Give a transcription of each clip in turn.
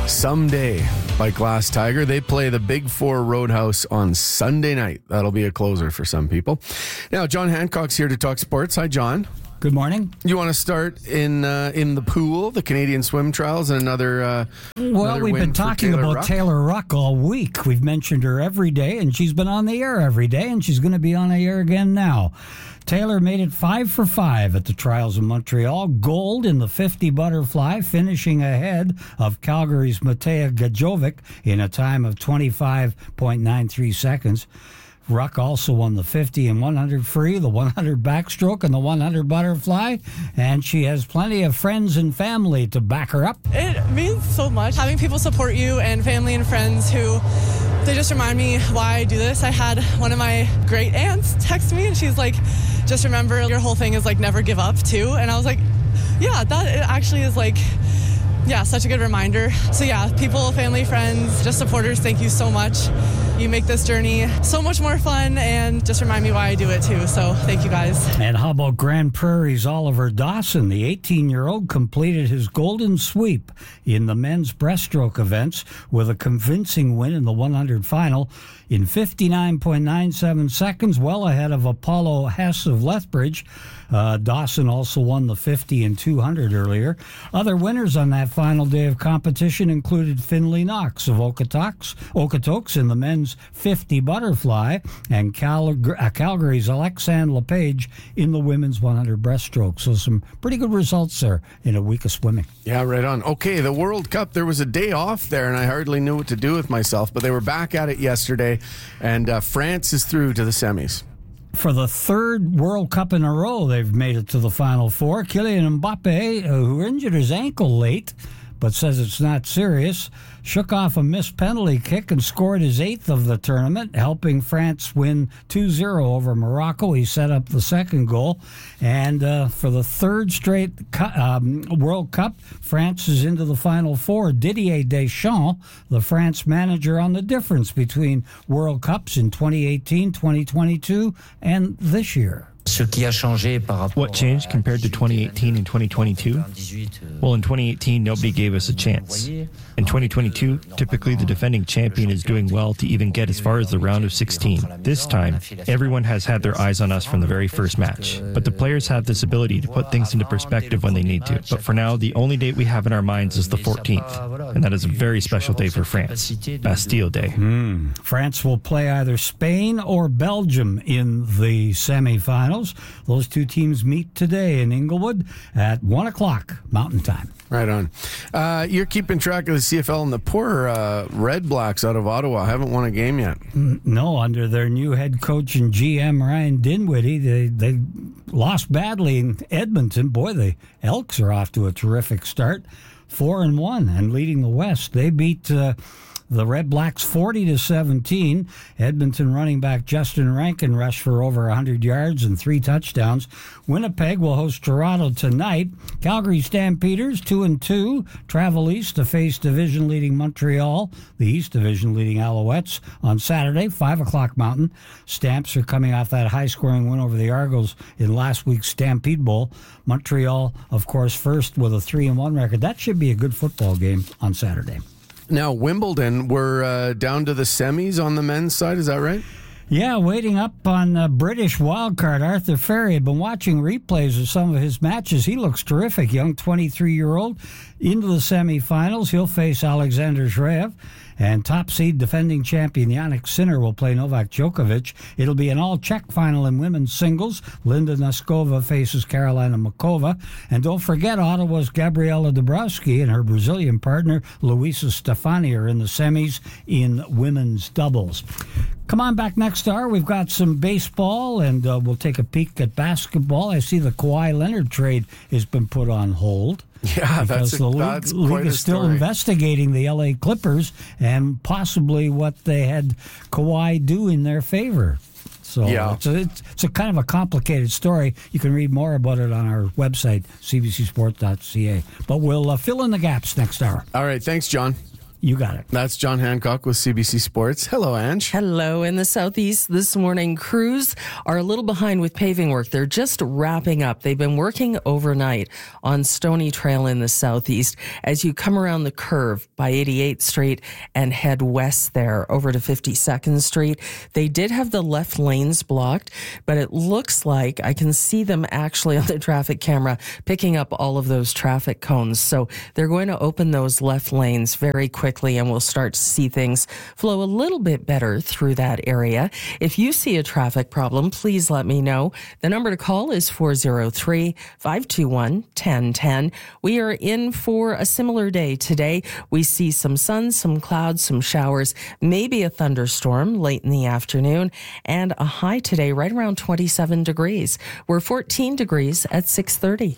Someday by Glass Tiger. They play the Big Four Roadhouse on Sunday night. That'll be a closer for some people. Now, John Hancock's here to talk sports. Hi, John. Good morning. You want to start in the pool, the Canadian swim trials, and another we've been talking about Taylor Ruck all week. We've mentioned her every day, and she's been on the air every day, and she's going to be on the air again now. Taylor made it 5 for 5 at the trials in Montreal. Gold in the 50 butterfly, finishing ahead of Calgary's Mateja Gajovic in a time of 25.93 seconds. Ruck also won the 50 and 100 free, the 100 backstroke, and the 100 butterfly, and she has plenty of friends and family to back her up. It means so much having people support you and family and friends who they just remind me why I do this. I had one of my great aunts text me, and she's like, just remember your whole thing is like never give up too. And I was like, yeah, that it actually is like, yeah, such a good reminder. So yeah, people, family, friends, just supporters, thank you so much. You make this journey so much more fun and just remind me why I do it too. So thank you guys. And how about Grand Prairie's Oliver Dawson? The 18-year-old completed his golden sweep in the men's breaststroke events with a convincing win in the 100 final in 59.97 seconds, well ahead of Apollo Hess of Lethbridge. Dawson also won the 50 and 200 earlier. Other winners on that final day of competition included Finley Knox of Okotoks in the men's 50 butterfly, and Calgary's Alexandre Lepage in the women's 100 breaststroke. So some pretty good results there in a week of swimming. Yeah, right on. Okay, the World Cup, there was a day off there, and I hardly knew what to do with myself, but they were back at it yesterday, and France is through to the semis. For the third World Cup in a row, they've made it to the Final Four. Kylian Mbappe, who injured his ankle late, but says it's not serious, shook off a missed penalty kick and scored his 8th of the tournament, helping France win 2-0 over Morocco. He set up the second goal. And for the third straight World Cup, France is into the Final Four. Didier Deschamps, the France manager, on the difference between World Cups in 2018, 2022, and this year. What changed compared to 2018 and 2022? Well, in 2018, nobody gave us a chance. In 2022, typically the defending champion is doing well to even get as far as the round of 16. This time, everyone has had their eyes on us from the very first match. But the players have this ability to put things into perspective when they need to. But for now, the only date we have in our minds is the 14th. And that is a very special day for France. Bastille Day. France will play either Spain or Belgium in the semifinals. Those two teams meet today in Inglewood at 1 o'clock Mountain Time. Right on. You're keeping track of the CFL, and the poor Red Blacks out of Ottawa haven't won a game yet. No, under their new head coach and GM, Ryan Dinwiddie, they lost badly in Edmonton. Boy, the Elks are off to a terrific start, 4-1 and leading the West. They beat the Red Blacks 40-17. Edmonton running back Justin Rankin rushed for over 100 yards and 3 touchdowns. Winnipeg will host Toronto tonight. Calgary Stampeders 2-2 travel east to face division-leading Montreal. The East Division-leading Alouettes on Saturday, 5 o'clock Mountain. Stamps are coming off that high-scoring win over the Argos in last week's Stampede Bowl. Montreal, of course, first with a 3-1 record. That should be a good football game on Saturday. Now, Wimbledon, we're down to the semis on the men's side. Is that right? Yeah, waiting up on British wildcard Arthur Ferry. I've been watching replays of some of his matches. He looks terrific. Young 23-year-old into the semifinals. He'll face Alexander Zverev. And top seed defending champion Jannik Sinner will play Novak Djokovic. It'll be an all-Czech final in women's singles. Linda Noskova faces Karolina Muchova. And don't forget, Ottawa's Gabriela Dabrowski and her Brazilian partner Luisa Stefani are in the semis in women's doubles. Come on back next hour. We've got some baseball, and we'll take a peek at basketball. I see the Kawhi Leonard trade has been put on hold. Yeah, because the league is still investigating the LA Clippers and possibly what they had Kawhi do in their favor. So yeah. It's a kind of a complicated story. You can read more about it on our website, cbcsport.ca. But we'll fill in the gaps next hour. All right, thanks, John. You got it. That's John Hancock with CBC Sports. Hello, Ange. Hello. In the southeast this morning, crews are a little behind with paving work. They're just wrapping up. They've been working overnight on Stony Trail in the southeast as you come around the curve by 88th Street and head west there over to 52nd Street. They did have the left lanes blocked, but it looks like I can see them actually on the traffic camera picking up all of those traffic cones. So they're going to open those left lanes very quickly, and we'll start to see things flow a little bit better through that area. If you see a traffic problem, please let me know. The number to call is 403-521-1010. We are in for a similar day today. We see some sun, some clouds, some showers, maybe a thunderstorm late in the afternoon, and a high today right around 27 degrees. We're 14 degrees at 6:30.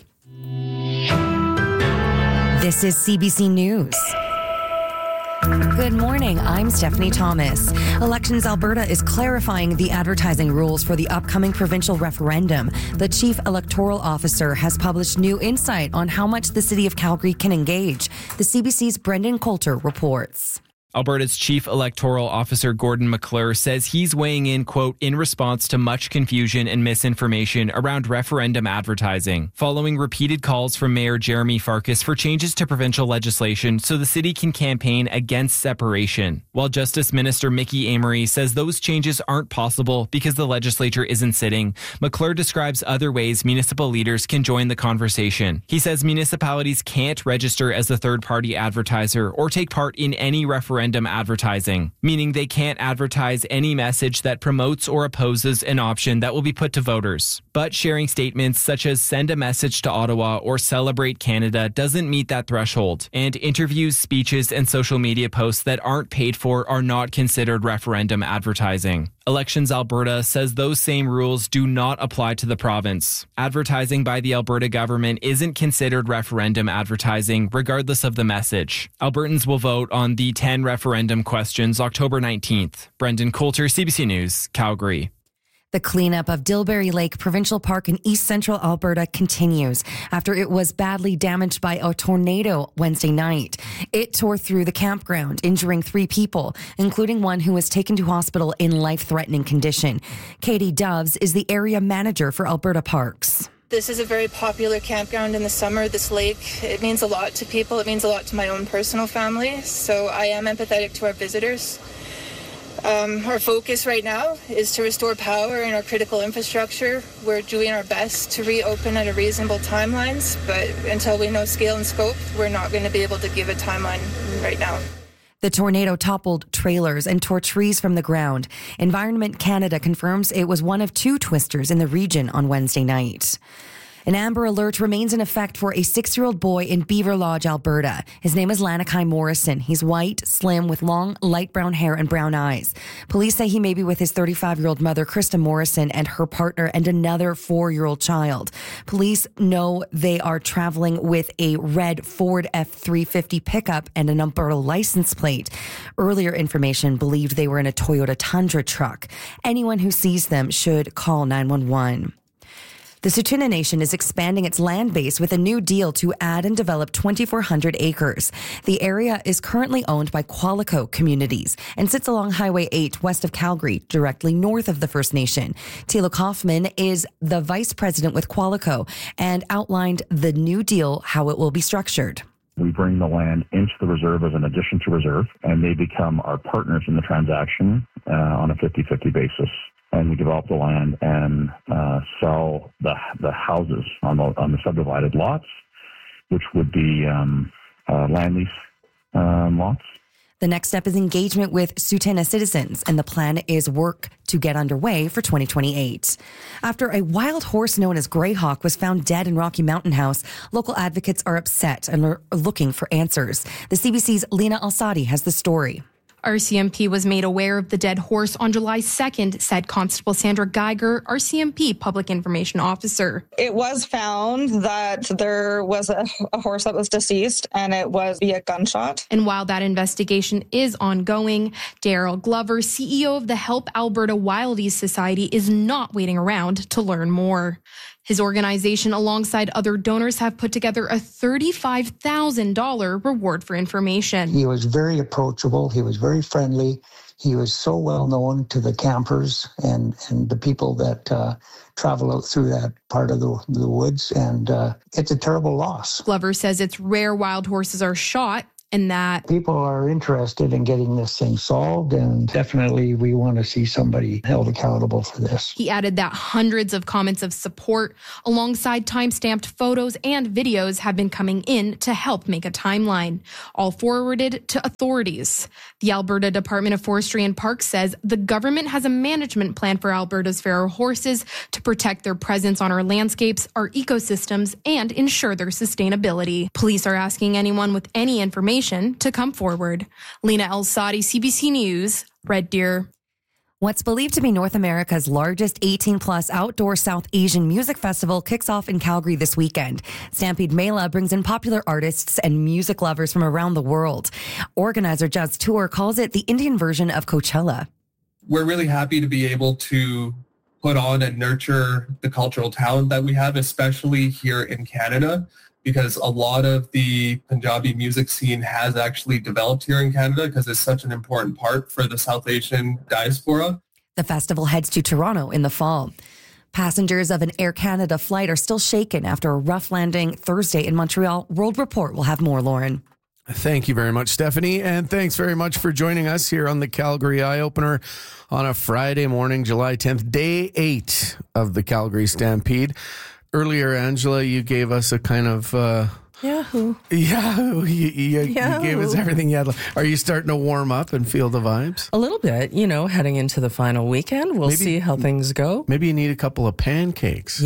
This is CBC News. Good morning, I'm Stephanie Thomas. Elections Alberta is clarifying the advertising rules for the upcoming provincial referendum. The Chief Electoral Officer has published new insight on how much the City of Calgary can engage. The CBC's Brendan Coulter reports. Alberta's Chief Electoral Officer Gordon McClure says he's weighing in, quote, in response to much confusion and misinformation around referendum advertising, following repeated calls from Mayor Jeremy Farkas for changes to provincial legislation so the city can campaign against separation. While Justice Minister Mickey Amory says those changes aren't possible because the legislature isn't sitting, McClure describes other ways municipal leaders can join the conversation. He says municipalities can't register as a third-party advertiser or take part in any referendum advertising, meaning they can't advertise any message that promotes or opposes an option that will be put to voters. But sharing statements such as send a message to Ottawa or celebrate Canada doesn't meet that threshold, and interviews, speeches, and social media posts that aren't paid for are not considered referendum advertising. Elections Alberta says those same rules do not apply to the province. Advertising by the Alberta government isn't considered referendum advertising, regardless of the message. Albertans will vote on the 10 referendum questions October 19th. Brendan Coulter, CBC News, Calgary. The cleanup of Dilbury Lake Provincial Park in East Central Alberta continues after it was badly damaged by a tornado Wednesday night. It tore through the campground, injuring 3 people, including one who was taken to hospital in life-threatening condition. Katie Doves is the area manager for Alberta Parks. This is a very popular campground in the summer. This lake, it means a lot to people. It means a lot to my own personal family. So I am empathetic to our visitors. Our focus right now is to restore power in our critical infrastructure. We're doing our best to reopen at a reasonable timelines, but until we know scale and scope, we're not going to be able to give a timeline right now. The tornado toppled trailers and tore trees from the ground. Environment Canada confirms it was one of 2 twisters in the region on Wednesday night. An Amber Alert remains in effect for a 6-year-old boy in Beaver Lodge, Alberta. His name is Lanakai Morrison. He's white, slim, with long, light brown hair and brown eyes. Police say he may be with his 35-year-old mother, Krista Morrison, and her partner and another 4-year-old child. Police know they are traveling with a red Ford F-350 pickup and an Alberta license plate. Earlier information believed they were in a Toyota Tundra truck. Anyone who sees them should call 911. The Tsuut'ina Nation is expanding its land base with a new deal to add and develop 2,400 acres. The area is currently owned by Qualico Communities and sits along Highway 8 west of Calgary, directly north of the First Nation. Thilo Kaufman is the vice president with Qualico and outlined the new deal, how it will be structured. We bring the land into the reserve as an addition to reserve, and they become our partners in the transaction on a 50-50 basis. And we develop the land and sell the houses on the subdivided lots, which would be land lease lots. The next step is engagement with Tsuut'ina citizens, and the plan is work to get underway for 2028. After a wild horse known as Greyhawk was found dead in Rocky Mountain House, local advocates are upset and are looking for answers. The CBC's Lena Alsadi has the story. RCMP was made aware of the dead horse on July 2nd, said Constable Sandra Geiger, RCMP Public Information Officer. It was found that there was a horse that was deceased, and it was via gunshot. And while that investigation is ongoing, Daryl Glover, CEO of the Help Alberta Wildies Society, is not waiting around to learn more. His organization, alongside other donors, have put together a $35,000 reward for information. He was very approachable. He was very friendly. He was so well known to the campers and the people that travel out through that part of the woods. And it's a terrible loss. Glover says it's rare wild horses are shot, and that people are interested in getting this thing solved, and definitely we want to see somebody held accountable for this. He added that hundreds of comments of support alongside time-stamped photos and videos have been coming in to help make a timeline, all forwarded to authorities. The Alberta Department of Forestry and Parks says the government has a management plan for Alberta's feral horses to protect their presence on our landscapes, our ecosystems, and ensure their sustainability. Police are asking anyone with any information to come forward. Lena El-Sadi, CBC News, Red Deer. What's believed to be North America's largest 18-plus outdoor South Asian music festival kicks off in Calgary this weekend. Stampede Mela brings in popular artists and music lovers from around the world. Organizer Jazz Tour calls it the Indian version of Coachella. We're really happy to be able to put on and nurture the cultural talent that we have, especially here in Canada, because a lot of the Punjabi music scene has actually developed here in Canada because it's such an important part for the South Asian diaspora. The festival heads to Toronto in the fall. Passengers of an Air Canada flight are still shaken after a rough landing Thursday in Montreal. World Report will have more, Lauren. Thank you very much, Stephanie, and thanks very much for joining us here on the Calgary Eye Opener on a Friday morning, July 10th, day 8 of the Calgary Stampede. Earlier, Angela, you gave us a kind of... Yahoo. You gave us everything you had. Are you starting to warm up and feel the vibes? A little bit, heading into the final weekend. We'll see how things go. Maybe you need a couple of pancakes.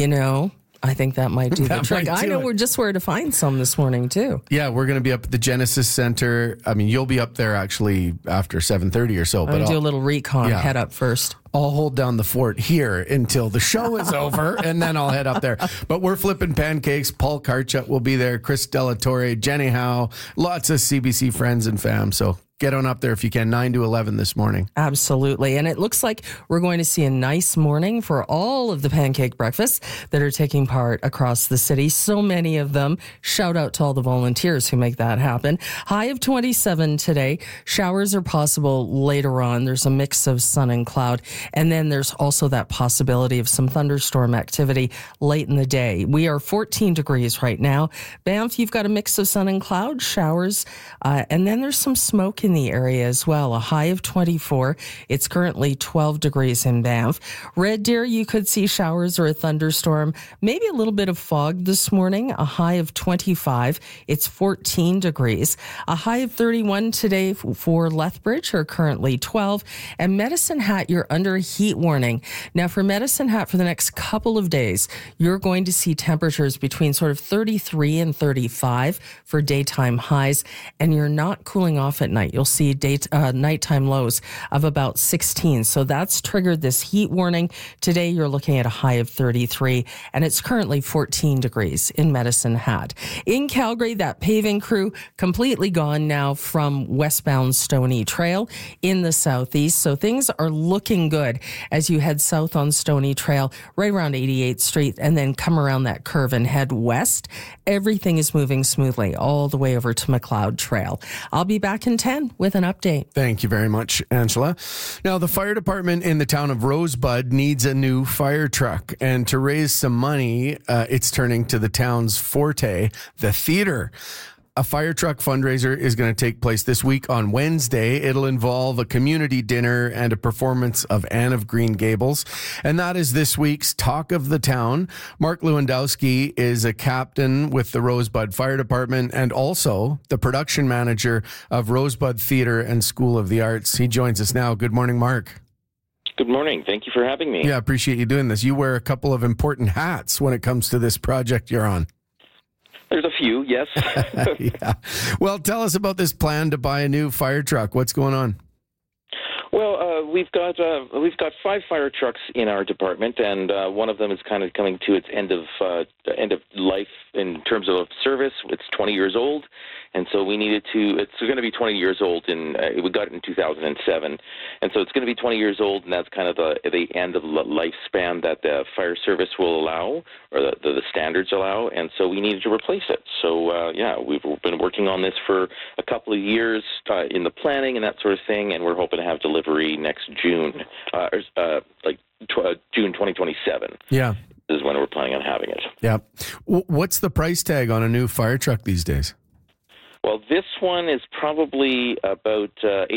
I think that might do the trick. I know just where to find some this morning, too. Yeah, we're going to be up at the Genesis Center. I mean, you'll be up there actually after 7:30 or so. But I'll do a little recon, head up first. I'll hold down the fort here until the show is over, and then I'll head up there. But we're flipping pancakes. Paul Karchuk will be there, Chris Delatorre, Jenny Howe, lots of CBC friends and fam. So get on up there if you can, 9 to 11 this morning. Absolutely. And it looks like we're going to see a nice morning for all of the pancake breakfasts that are taking part across the city. So many of them. Shout out to all the volunteers who make that happen. High of 27 today. Showers are possible later on. There's a mix of sun and cloud. And then there's also that possibility of some thunderstorm activity late in the day. We are 14 degrees right now. Banff, you've got a mix of sun and cloud, showers, and then there's some smoke in the area as well. A high of 24. It's currently 12 degrees in Banff. Red Deer, you could see showers or a thunderstorm, maybe a little bit of fog this morning. A high of 25. It's 14 degrees. A high of 31 today for Lethbridge, or currently 12. And Medicine Hat, you're under a heat warning. Now for Medicine Hat, for the next couple of days, you're going to see temperatures between sort of 33 and 35 for daytime highs, and you're not cooling off at night. You'll see nighttime lows of about 16. So that's triggered this heat warning. Today, you're looking at a high of 33, and it's currently 14 degrees in Medicine Hat. In Calgary, that paving crew completely gone now from westbound Stony Trail in the southeast. So things are looking good as you head south on Stony Trail, right around 88th Street, and then come around that curve and head west. Everything is moving smoothly all the way over to McLeod Trail. I'll be back in 10 with an update. Thank you very much, Angela. Now, the fire department in the town of Rosebud needs a new fire truck. And to raise some money, it's turning to the town's forte, the theater. A fire truck fundraiser is going to take place this week on Wednesday. It'll involve a community dinner and a performance of Anne of Green Gables. And that is this week's Talk of the Town. Mark Lewandowski is a captain with the Rosebud Fire Department and also the production manager of Rosebud Theatre and School of the Arts. He joins us now. Good morning, Mark. Good morning. Thank you for having me. Yeah, I appreciate you doing this. You wear a couple of important hats when it comes to this project you're on. There's a few, yes. Yeah. Well, tell us about this plan to buy a new fire truck. What's going on? Well, we've got 5 fire trucks in our department, and one of them is kind of coming to its end of life in terms of service. It's 20 years old, And so we needed to, it's going to be 20 years old, and we got it in 2007. And so it's going to be 20 years old, and that's kind of the end of the lifespan that the fire service will allow, or the standards allow. And so we needed to replace it. So, we've been working on this for a couple of years in the planning and that sort of thing, and we're hoping to have delivery next June, June 2027. Yeah. Is when we're planning on having it. Yeah. What's the price tag on a new fire truck these days? Well, this one is probably about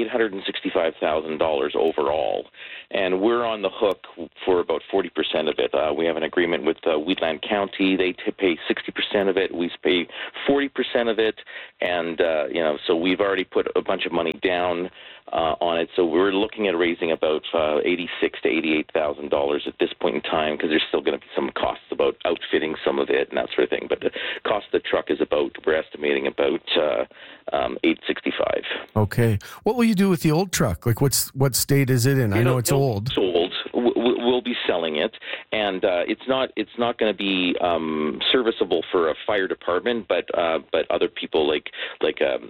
$865,000 overall, and we're on the hook for about 40% of it. We have an agreement with Wheatland County. They pay 60% of it. We pay 40% of it, and so we've already put a bunch of money down on it. So we're looking at raising about $86,000 to $88,000 at this point in time, because there's still going to be some costs about outfitting some of it and that sort of thing. But the cost of the truck is we're estimating about $865,000. Okay. What will you do with the old truck? Like, what state is it in? I know it's old. It's old. We'll be selling it, and it's not going to be serviceable for a fire department, but other people like a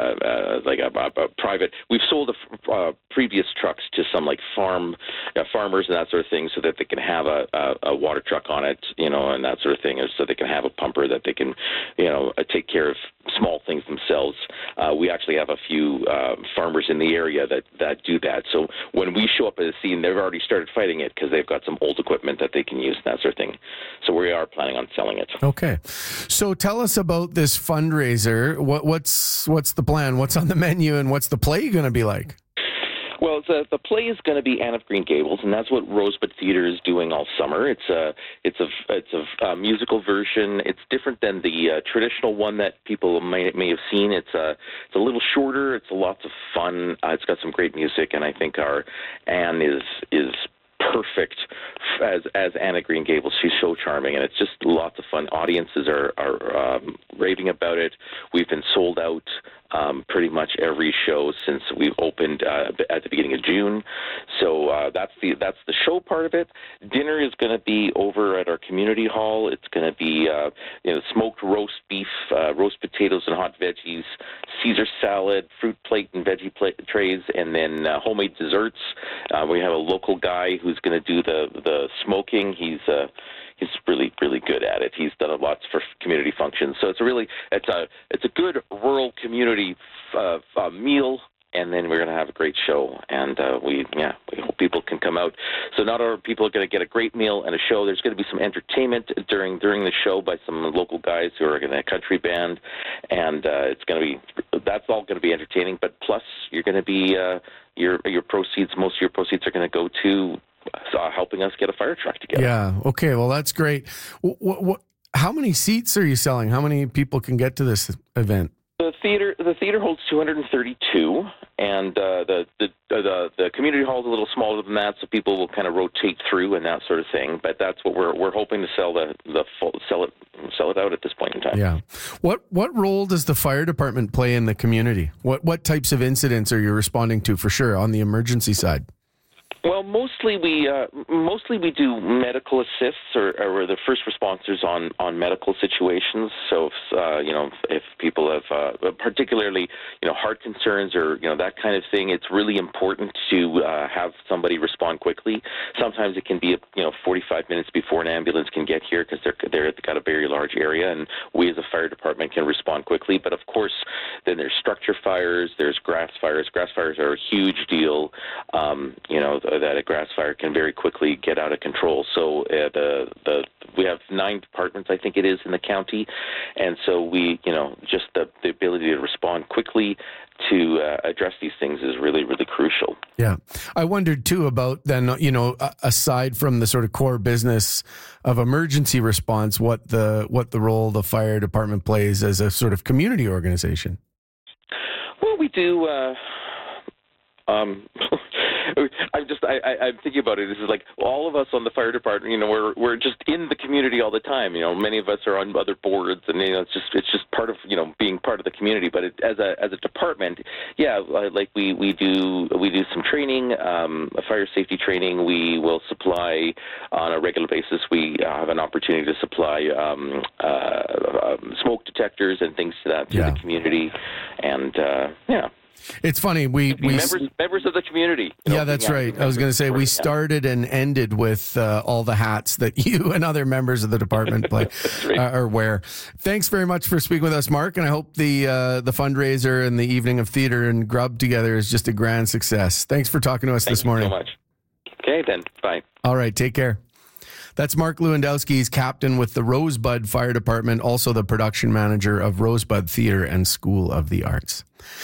private. We've sold previous trucks to some like farmers and that sort of thing, so that they can have a water truck on it, and that sort of thing, so they can have a pumper that they can, take care of small things themselves. We actually have a few farmers in the area that do that. So when we show up at the scene, they've already started fighting it because they've got some old equipment that they can use and that sort of thing. So we are planning on selling it. Okay. So tell us about this fundraiser. What's the plan? What's on the menu, and what's the play going to be like? Well, the play is going to be Anne of Green Gables, and that's what Rosebud Theatre is doing all summer. It's a musical version. It's different than the traditional one that people may have seen. It's a little shorter. It's lots of fun. It's got some great music, and I think our Anne is perfect as Anne of Green Gables. She's so charming, and it's just lots of fun. Audiences are raving about it. We've been sold out pretty much every show since we've opened at the beginning of June. So that's the show part of it. Dinner is going to be over at our community hall. It's going to be smoked roast beef, roast potatoes and hot veggies, Caesar salad, fruit plate and veggie trays, and then homemade desserts. We have a local guy who's going to do the smoking. He's really, really good at it. He's done a lot for community functions. So it's a good rural community meal, and then we're going to have a great show. And we hope people can come out. So not all people are going to get a great meal and a show. There's going to be some entertainment during the show by some local guys who are in a country band, and that's all going to be entertaining. But plus, you're going to be your proceeds. Most of your proceeds are going to go to helping us get a fire truck together. Yeah. Okay. Well, that's great. How many seats are you selling? How many people can get to this event? The theater holds 232, and the community hall is a little smaller than that, so people will kind of rotate through and that sort of thing. But that's what we're hoping to sell it out at this point in time. Yeah. What role does the fire department play in the community? What types of incidents are you responding to, for sure, on the emergency side? Well, mostly we do medical assists or the first responders on medical situations. So if people have particularly heart concerns or that kind of thing, it's really important to have somebody respond quickly. Sometimes it can be 45 minutes before an ambulance can get here because they've got a very large area, and we as a fire department can respond quickly. But of course, then there's structure fires, there's grass fires. Grass fires are a huge deal. That a grass fire can very quickly get out of control. So we have 9 departments, I think it is, in the county, and so we, just the ability to respond quickly to address these things is really, really crucial. Yeah. I wondered too about then, aside from the sort of core business of emergency response, what the role the fire department plays as a sort of community organization. Well, we do I'm thinking about it. This is like all of us on the fire department. We're just in the community all the time. Many of us are on other boards, and it's just part of being part of the community. But as a department, like we do some training, fire safety training. We will supply on a regular basis. We have an opportunity to supply smoke detectors and things to that to the community, and It's funny. We members of the community. Yeah, that's right. I was going to say we started and ended with all the hats that you and other members of the department play or wear. Thanks very much for speaking with us, Mark. And I hope the fundraiser and the evening of theater and grub together is just a grand success. Thanks for talking to us this morning. Thank you so much. Okay, then. Bye. All right. Take care. That's Mark Lewandowski. He's captain with the Rosebud Fire Department, also the production manager of Rosebud Theatre and School of the Arts.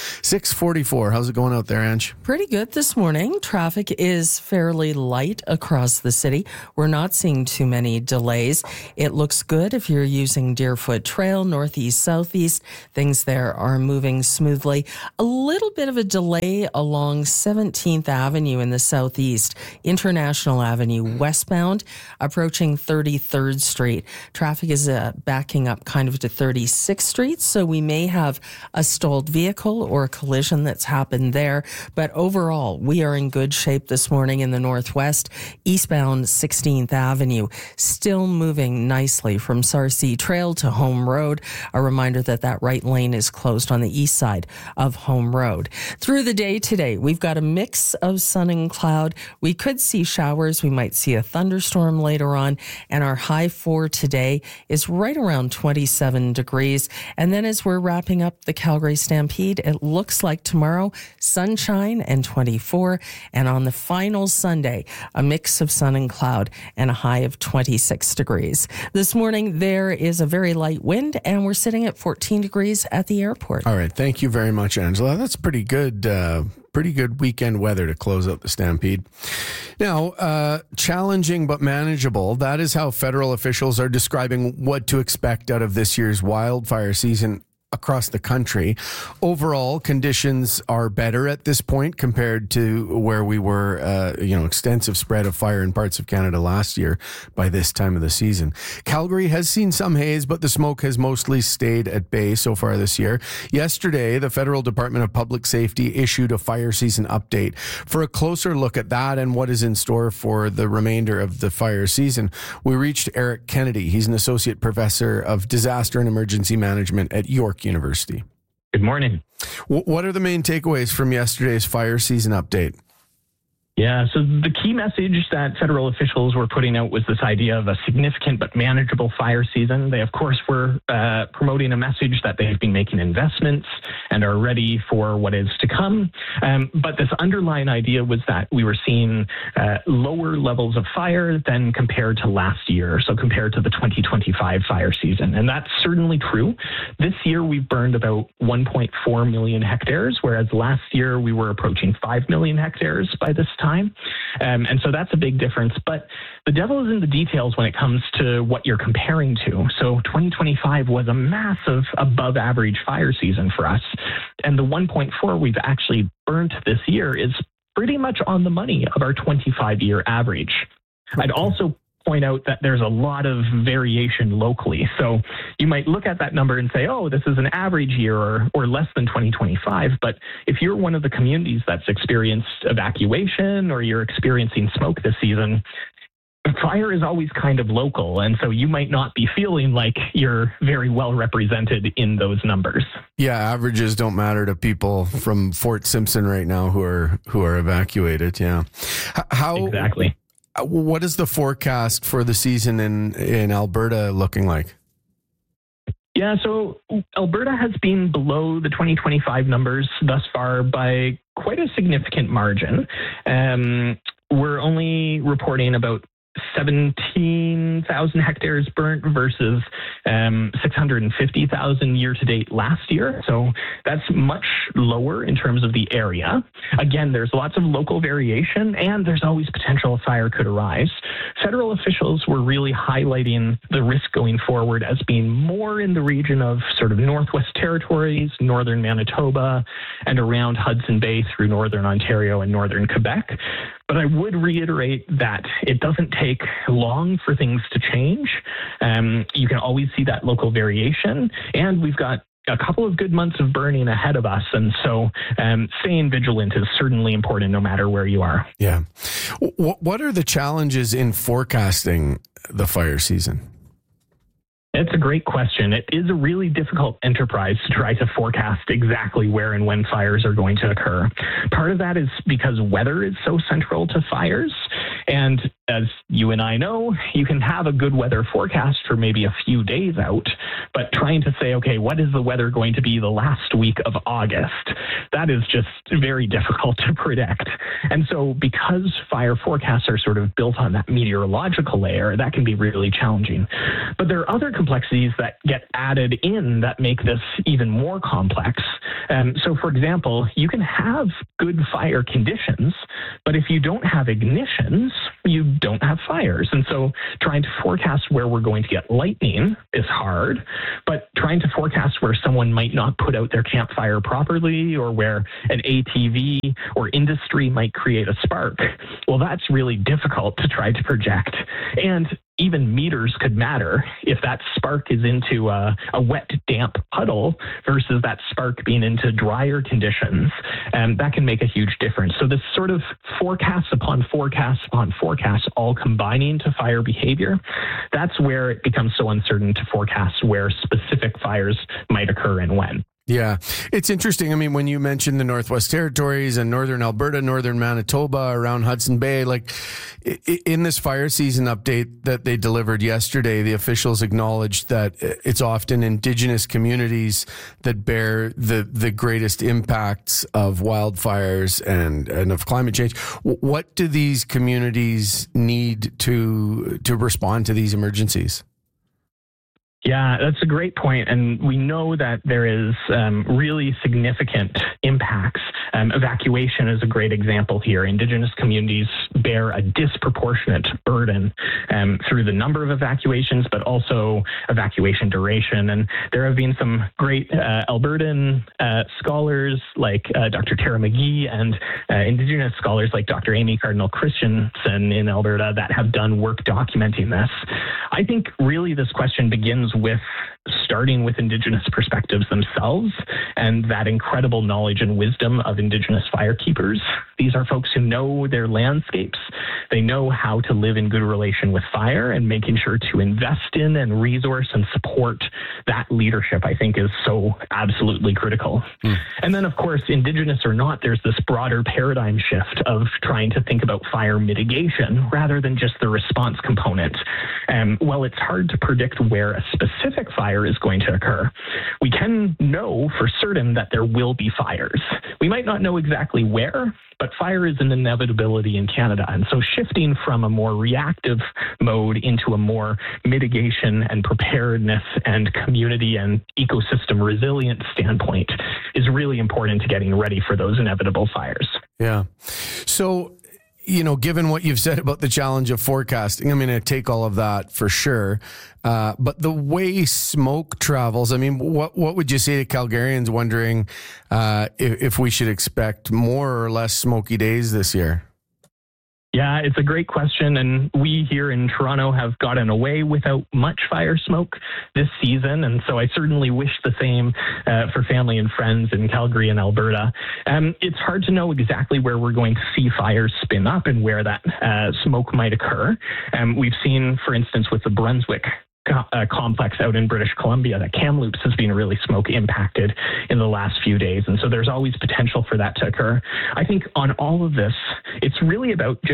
6:44. How's it going out there, Ange? Pretty good this morning. Traffic is fairly light across the city. We're not seeing too many delays. It looks good if you're using Deerfoot Trail, northeast, southeast. Things there are moving smoothly. A little bit of a delay along 17th Avenue in the southeast, International Avenue westbound, approaching 33rd Street. Traffic is backing up kind of to 36th Street, so we may have a stalled vehicle or a collision that's happened there. But overall, we are in good shape this morning in the northwest. Eastbound 16th Avenue, still moving nicely from Sarcee Trail to Home Road. A reminder that right lane is closed on the east side of Home Road. Through the day today, we've got a mix of sun and cloud. We could see showers. We might see a thunderstorm later on. And our high for today is right around 27 degrees. And then as we're wrapping up the Calgary Stampede, it looks like tomorrow, sunshine and 24. And on the final Sunday, a mix of sun and cloud and a high of 26 degrees. This morning, there is a very light wind, and we're sitting at 14 degrees at the airport. All right. Thank you very much, Angela. That's pretty good weekend weather to close out the Stampede. Now, challenging but manageable. That is how federal officials are describing what to expect out of this year's wildfire season across the country. Overall, conditions are better at this point compared to where we were, extensive spread of fire in parts of Canada last year by this time of the season. Calgary has seen some haze, but the smoke has mostly stayed at bay so far this year. Yesterday, the Federal Department of Public Safety issued a fire season update. For a closer look at that and what is in store for the remainder of the fire season, we reached Eric Kennedy. He's an associate professor of disaster and emergency management at York University. Good morning. What are the main takeaways from yesterday's fire season update? Yeah, so the key message that federal officials were putting out was this idea of a significant but manageable fire season. They, of course, were promoting a message that they've been making investments and are ready for what is to come. But this underlying idea was that we were seeing lower levels of fire than compared to last year, so compared to the 2025 fire season. And that's certainly true. This year, we've burned about 1.4 million hectares, whereas last year we were approaching 5 million hectares by this time. And so that's a big difference. But the devil is in the details when it comes to what you're comparing to. So 2025 was a massive above average fire season for us. And the 1.4 we've actually burnt this year is pretty much on the money of our 25-year average. I'd also point out that there's a lot of variation locally. So you might look at that number and say, oh, this is an average year or less than 2025. But if you're one of the communities that's experienced evacuation or you're experiencing smoke this season, fire is always kind of local. And so you might not be feeling like you're very well represented in those numbers. Yeah, averages don't matter to people from Fort Simpson right now who are evacuated. Yeah. Exactly. What is the forecast for the season in Alberta looking like? Yeah, so Alberta has been below the 2025 numbers thus far by quite a significant margin. We're only reporting about 17,000 hectares burnt versus 650,000 year-to-date last year. So that's much lower in terms of the area. Again, there's lots of local variation, and there's always potential a fire could arise. Federal officials were really highlighting the risk going forward as being more in the region of sort of Northwest Territories, northern Manitoba, and around Hudson Bay through northern Ontario and northern Quebec. But I would reiterate that it doesn't take long for things to change. You can always see that local variation, and we've got a couple of good months of burning ahead of us. And so staying vigilant is certainly important no matter where you are. Yeah. What are the challenges in forecasting the fire season? It's a great question. It is a really difficult enterprise to try to forecast exactly where and when fires are going to occur. Part of that is because weather is so central to fires. And as you and I know, you can have a good weather forecast for maybe a few days out, but trying to say, okay, what is the weather going to be the last week of August? That is just very difficult to predict. And so because fire forecasts are sort of built on that meteorological layer, that can be really challenging. But there are other complexities that get added in that make this even more complex. So for example, you can have good fire conditions, but if you don't have ignitions, you don't have fires. And so trying to forecast where we're going to get lightning is hard, but trying to forecast where someone might not put out their campfire properly or where an ATV or industry might create a spark, well, that's really difficult to try to project. And even meters could matter if that spark is into a wet, damp puddle versus that spark being into drier conditions. That can make a huge difference. So this sort of forecast upon forecast upon forecast all combining to fire behavior, that's where it becomes so uncertain to forecast where specific fires might occur and when. Yeah, it's interesting. I mean, when you mentioned the Northwest Territories and northern Alberta, northern Manitoba, around Hudson Bay, like in this fire season update that they delivered yesterday, the officials acknowledged that it's often Indigenous communities that bear the greatest impacts of wildfires and of climate change. What do these communities need to respond to these emergencies? Yeah, that's a great point. And we know that there is really significant impacts. Evacuation is a great example here. Indigenous communities bear a disproportionate burden through the number of evacuations, but also evacuation duration. And there have been some great Albertan scholars like Dr. Tara McGee and Indigenous scholars like Dr. Amy Cardinal Christensen in Alberta that have done work documenting this. I think really this question begins with starting with Indigenous perspectives themselves and that incredible knowledge and wisdom of Indigenous firekeepers. These are folks who know their landscapes. They know how to live in good relation with fire, and making sure to invest in and resource and support that leadership, I think, is so absolutely critical. And then, of course, Indigenous or not, there's this broader paradigm shift of trying to think about fire mitigation rather than just the response component. Well, it's hard to predict where a specific fire is going to occur. We can know for certain that there will be fires. We might not know exactly where, but fire is an inevitability in Canada. And so shifting from a more reactive mode into a more mitigation and preparedness and community and ecosystem resilient standpoint is really important to getting ready for those inevitable fires. Yeah. So, you know, given what you've said about the challenge of forecasting, I'm going to take all of that for sure. But the way smoke travels, I mean, what would you say to Calgarians wondering if we should expect more or less smoky days this year? Yeah, it's a great question. And we here in Toronto have gotten away without much fire smoke this season. And so I certainly wish the same for family and friends in Calgary and Alberta. It's hard to know exactly where we're going to see fires spin up and where that smoke might occur. We've seen, for instance, with the Brunswick complex out in British Columbia, that Kamloops has been really smoke impacted in the last few days. And so there's always potential for that to occur. I think on all of this, it's really about just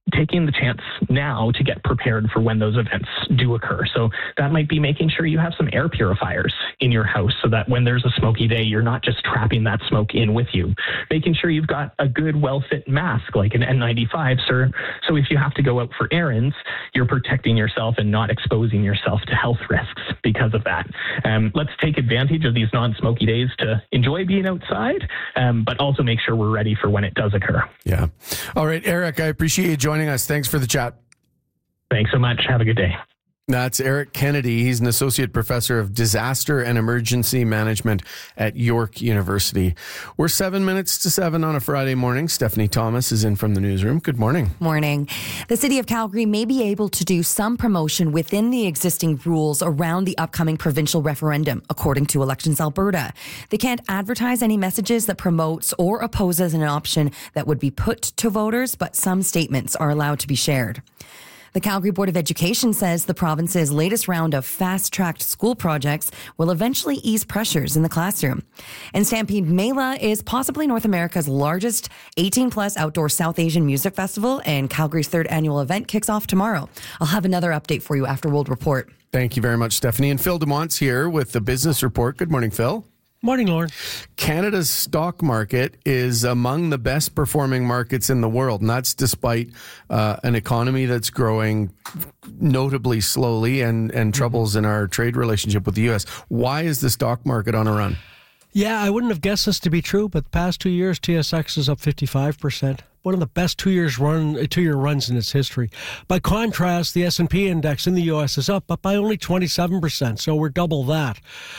taking the chance now to get prepared for when those events do occur. So that might be making sure you have some air purifiers in your house so that when there's a smoky day, you're not just trapping that smoke in with you. Making sure you've got a good, well-fit mask like an N95, so if you have to go out for errands, you're protecting yourself and not exposing yourself to health risks because of that. Let's take advantage of these non-smoky days to enjoy being outside, but also make sure we're ready for when it does occur. Yeah. All right, Eric, I appreciate you joining us. Thanks for the chat. Thanks so much. Have a good day. That's Eric Kennedy. He's an associate professor of disaster and emergency management at York University. We're 7 minutes to 7 on a Friday morning. Stephanie Thomas is in from the newsroom. Good morning. Morning. The City of Calgary may be able to do some promotion within the existing rules around the upcoming provincial referendum, according to Elections Alberta. They can't advertise any messages that promotes or opposes an option that would be put to voters, but some statements are allowed to be shared. The Calgary Board of Education says the province's latest round of fast-tracked school projects will eventually ease pressures in the classroom. And Stampede Mela is possibly North America's largest 18-plus outdoor South Asian music festival, and Calgary's third annual event kicks off tomorrow. I'll have another update for you after World Report. Thank you very much, Stephanie. And Phil DeMont's here with the Business Report. Good morning, Phil. Morning, Lauren. Canada's stock market is among the best performing markets in the world, and that's despite an economy that's growing notably slowly and troubles in our trade relationship with the U.S. Why is the stock market on a run? Yeah, I wouldn't have guessed this to be true, but the past 2 years, TSX is up 55%. One of the best 2 year runs in its history. By contrast, the S&P index in the U.S. is up, but by only 27%, so we're double that.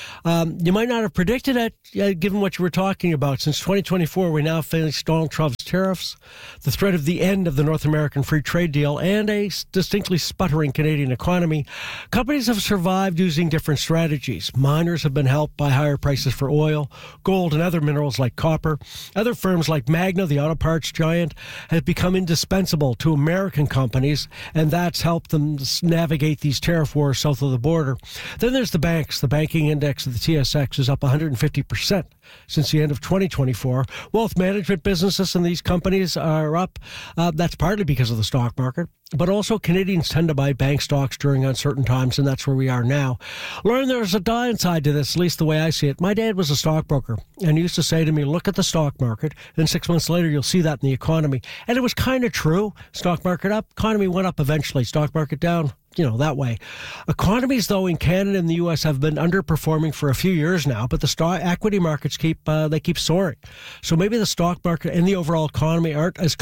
You might not have predicted it, given what you were talking about. Since 2024, we now face Donald Trump's tariffs, the threat of the end of the North American Free Trade Deal, and a distinctly sputtering Canadian economy. Companies have survived using different strategies. Miners have been helped by higher prices for oil, gold, and other minerals like copper. Other firms like Magna, the auto parts giant, have become indispensable to American companies, and that's helped them navigate these tariff wars south of the border. Then there's the banks. The banking index of the TSX is up 150% since the end of 2024. Wealth management businesses in these companies are up. That's partly because of the stock market, but also Canadians tend to buy bank stocks during uncertain times, and that's where we are now. Lauren, there's a downside to this, at least the way I see it. My dad was a stockbroker and used to say to me, look at the stock market, and 6 months later you'll see that in the economy. And it was kind of true. Stock market up, economy went up eventually. Stock market down, that way. Economies, though, in Canada and the U.S. have been underperforming for a few years now, but the stock equity markets keep soaring. So maybe the stock market and the overall economy aren't as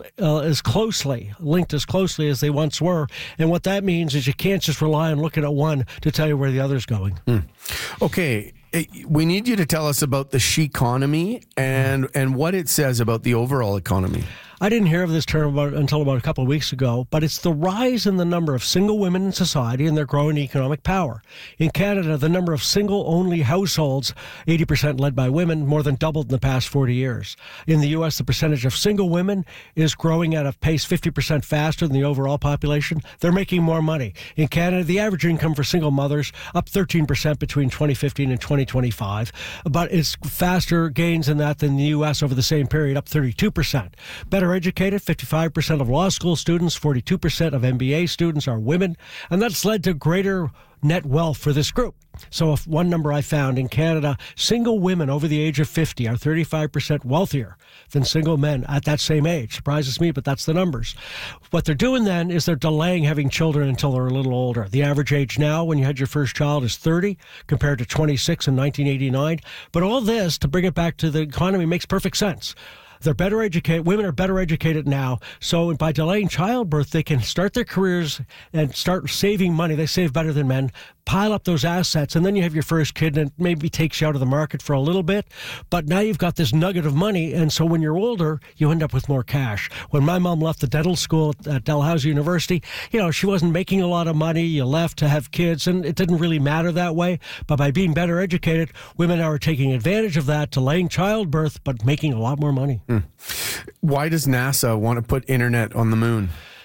linked as closely as they once were. And what that means is you can't just rely on looking at one to tell you where the other's going. Okay. We need you to tell us about the she-economy and what it says about the overall economy. I didn't hear of this term until about a couple of weeks ago, but it's the rise in the number of single women in society and their growing economic power. In Canada, the number of single-only households, 80% led by women, more than doubled in the past 40 years. In the U.S., the percentage of single women is growing at a pace 50% faster than the overall population. They're making more money. In Canada, the average income for single mothers up 13% between 2015 and 2025, but it's faster gains in that than the U.S. over the same period, up 32%. Better educated, 55% of law school students, 42% of MBA students are women, and that's led to greater net wealth for this group. So if one number I found in Canada, single women over the age of 50 are 35% wealthier than single men at that same age. Surprises me, but that's the numbers. What they're doing then is they're delaying having children until they're a little older. The average age now when you had your first child is 30 compared to 26 in 1989. But all this, to bring it back to the economy, makes perfect sense. They're better educated. Women are better educated now. So by delaying childbirth, they can start their careers and start saving money. They save better than men. Pile up those assets, and then you have your first kid, and it maybe takes you out of the market for a little bit. But now you've got this nugget of money, and so when you're older, you end up with more cash. When my mom left the dental school at Dalhousie University, she wasn't making a lot of money. You left to have kids, and it didn't really matter that way. But by being better educated, women now are taking advantage of that, delaying childbirth, but making a lot more money. Why does NASA want to put internet on the moon?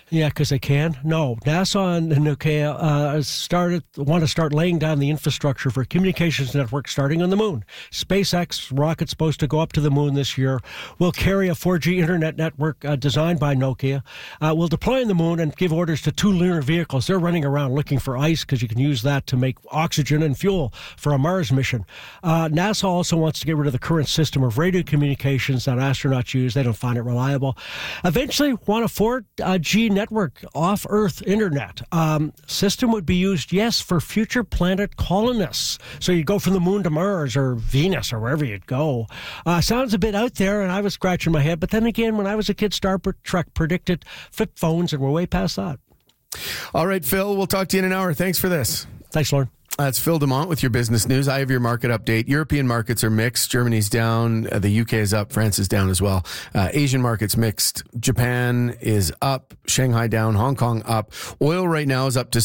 Yeah, because they can. No, NASA and Nokia want to start laying down the infrastructure for a communications network starting on the moon. SpaceX rocket's supposed to go up to the moon this year. Will carry a 4G internet network designed by Nokia. Will deploy on the moon and give orders to 2 lunar vehicles. They're running around looking for ice because you can use that to make oxygen and fuel for a Mars mission. NASA also wants to get rid of the current system of radio communications that astronauts use. They don't find it reliable. Eventually want a 4G network off Earth internet. System would be used, yes, for future planet colonists. So you'd go from the moon to Mars or Venus or wherever you'd go. Sounds a bit out there, and I was scratching my head. But then again, when I was a kid, Star Trek predicted flip phones, and we're way past that. All right, Phil, we'll talk to you in an hour. Thanks for this. Thanks, Lauren. It's Phil DeMont with your business news. I have your market update. European markets are mixed. Germany's down. The UK is up. France is down as well. Asian markets mixed. Japan is up. Shanghai down. Hong Kong up. Oil right now is up to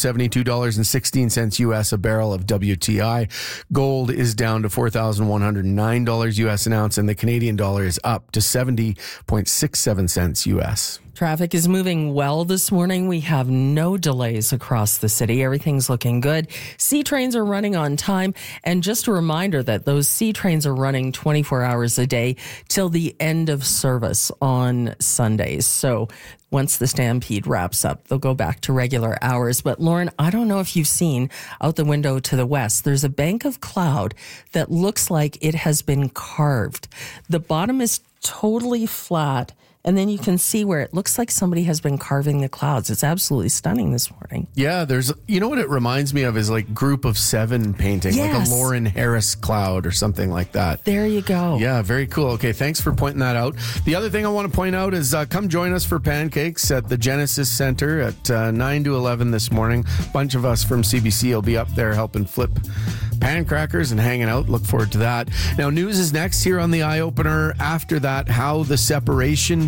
$72.16 US a barrel of WTI. Gold is down to $4,109 US an ounce, and the Canadian dollar is up to 70.67 cents US. Traffic is moving well this morning. We have no delays across the city. Everything's looking good. C trains are running on time. And just a reminder that those C trains are running 24 hours a day till the end of service on Sundays. So once the Stampede wraps up, they'll go back to regular hours. But Lauren, I don't know if you've seen out the window to the west, there's a bank of cloud that looks like it has been carved. The bottom is totally flat. And then you can see where it looks like somebody has been carving the clouds. It's absolutely stunning this morning. Yeah, you know what it reminds me of is like Group of Seven painting, yes. Like a Lauren Harris cloud or something like that. There you go. Yeah, very cool. Okay, thanks for pointing that out. The other thing I want to point out is come join us for pancakes at the Genesis Center at 9 to 11 this morning. A bunch of us from CBC will be up there helping flip pan crackers and hanging out. Look forward to that. Now, news is next here on the Eye Opener. After that, how the separation